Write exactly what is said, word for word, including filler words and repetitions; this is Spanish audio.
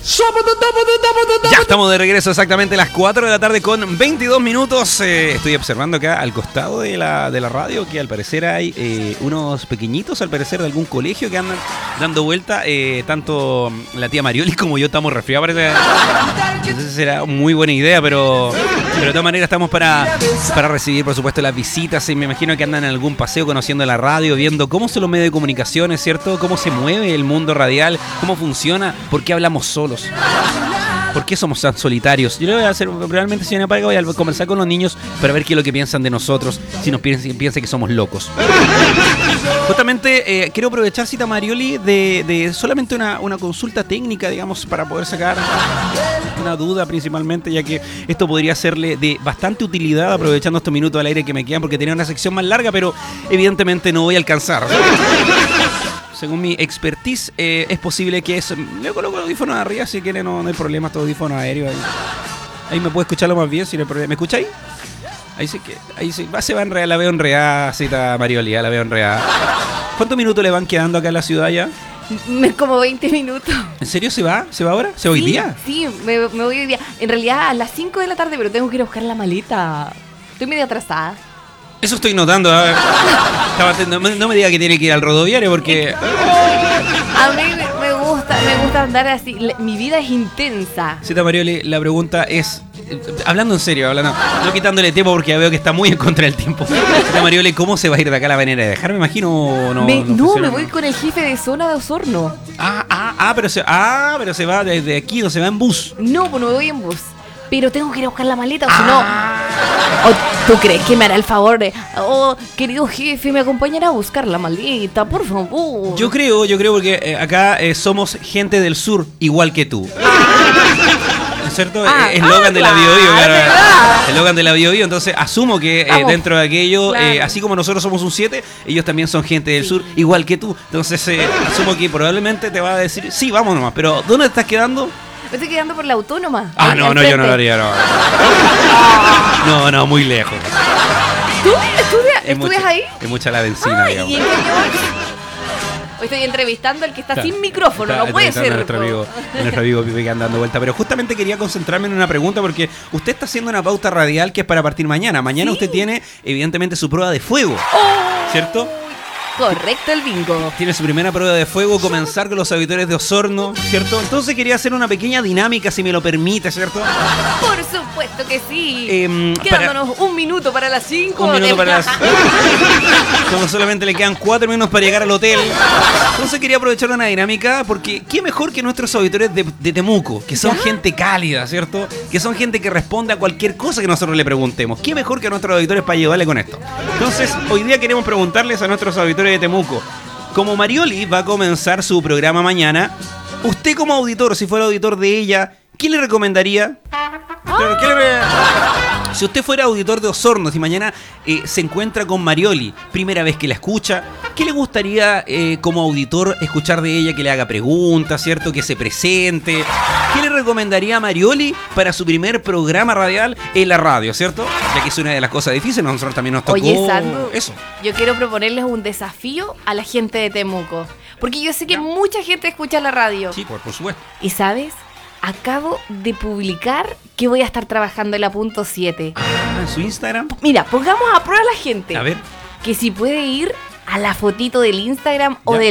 Ya estamos de regreso, exactamente a las cuatro de la tarde con veintidós minutos. Eh, estoy observando acá al costado de la, de la radio que al parecer hay eh, unos pequeñitos, al parecer de algún colegio que andan dando vuelta. Eh, tanto la tía Marioli como yo estamos resfriados. Parece. Entonces será muy buena idea, pero, pero de todas maneras estamos para, para recibir, por supuesto, las visitas. Y me imagino que andan en algún paseo conociendo la radio, viendo cómo son los medios de comunicación, ¿cierto? Cómo se mueve el mundo radial, cómo funciona, por qué hablamos solos. ¿Por qué somos tan solitarios? Yo lo voy a hacer, realmente, si me apaga, voy a conversar con los niños para ver qué es lo que piensan de nosotros, si nos piensan, piensan que somos locos. Justamente, eh, quiero aprovechar, cita Marioli, de, de solamente una, una consulta técnica, digamos, para poder sacar una duda principalmente, ya que esto podría serle de bastante utilidad, aprovechando estos minutos al aire que me quedan, porque tenía una sección más larga, pero evidentemente no voy a alcanzar. Según mi expertise, eh, es posible que eso... Le coloco los audífonos arriba, si quiere, no, no hay problema, estos audífonos aéreos. Ahí, ahí me puede escucharlo más bien, si no hay problema. ¿Me escucha ahí? Ahí sí que... Ahí sí, va, se va a enredar, la veo enredada, cita Marioli, la veo enredada. ¿Cuántos minutos le van quedando acá en la ciudad ya? Como veinte minutos. ¿En serio se va? ¿Se va ahora? ¿Se va sí, hoy día? Sí, me, me voy hoy día. En realidad a las cinco de la tarde, pero tengo que ir a buscar la maleta. Estoy medio atrasada. Eso estoy notando. A ver. No, no me diga que tiene que ir al rodoviario porque... A mí me gusta, me gusta andar así. Mi vida es intensa. Cita Marioli, la pregunta es... Hablando en serio, hablando, no quitándole tiempo porque ya veo que está muy en contra del tiempo. Cita Marioli, ¿cómo se va a ir de acá a la venera? ¿Dejar, me imagino? O no, me, no, no me voy con el jefe de zona de Osorno. Ah, ah, ah, pero se, ah, pero se va desde aquí, no se va en bus. No, pues no me voy en bus. Pero tengo que ir a buscar la maleta, o si ah. no... ¿O tú crees que me hará el favor de... Oh, querido jefe, me acompañará a buscar la maleta, por favor? Yo creo, yo creo porque eh, acá eh, somos gente del sur, igual que tú. ¿Cierto? Ah, Eslogan ah, de la Bio Bio, claro. Eslogan de la Bio Bio, entonces asumo que eh, dentro de aquello, claro. eh, así como nosotros somos un siete, ellos también son gente del sí. sur, igual que tú. Entonces eh, asumo que probablemente te va a decir, sí, vamos nomás, pero ¿dónde estás quedando? Me estoy quedando por la Autónoma. Ah, al, no, al no, yo no lo haría, no. No, no, muy lejos. ¿Tú estudias, es estudias mucha, ahí? Es mucha la benzina, Ay, digamos. ¿y en qué Hoy estoy entrevistando al que está, está sin micrófono, está, no puede ser. A nuestro amigo, a nuestro amigo Pipe que anda dando vuelta. Pero justamente quería concentrarme en una pregunta porque usted está haciendo una pauta radial que es para partir mañana. Mañana ¿sí? Usted tiene, evidentemente, su prueba de fuego, oh. ¿cierto? Correcto, el bingo. Tiene su primera prueba de fuego, comenzar con los auditores de Osorno, ¿cierto? Entonces quería hacer una pequeña dinámica, si me lo permite, ¿cierto? Por supuesto que sí. Eh, Quedándonos para... un minuto para las cinco. Un minuto para las... Como solamente le quedan cuatro minutos para llegar al hotel. Entonces quería aprovechar una dinámica porque qué mejor que nuestros auditores de, de Temuco, que son ¿ya? gente cálida, ¿cierto? Que son gente que responde a cualquier cosa que nosotros le preguntemos. Qué mejor que nuestros auditores para ayudarle con esto. Entonces, hoy día queremos preguntarles a nuestros auditores de Temuco. Como Marioli va a comenzar su programa mañana, usted como auditor, si fuera auditor de ella, ¿qué le recomendaría? Ah. ¿Qué le... Si usted fuera auditor de Osorno, si mañana eh, se encuentra con Marioli, primera vez que la escucha, ¿qué le gustaría eh, como auditor escuchar de ella? Que le haga preguntas, ¿cierto? Que se presente. ¿Qué le recomendaría a Marioli para su primer programa radial en la radio, ¿cierto? Ya que es una de las cosas difíciles, nosotros también nos tocó. Oye, Sandro, eso. Yo quiero proponerles un desafío a la gente de Temuco, porque yo sé que ¿no? mucha gente escucha la radio. Sí, por, por supuesto. ¿Y sabes? Acabo de publicar que voy a estar trabajando en la punto siete. Ah, ¿en su Instagram? Mira, pongamos a prueba a la gente. A ver. Que si puede ir a la fotito del Instagram ya. o del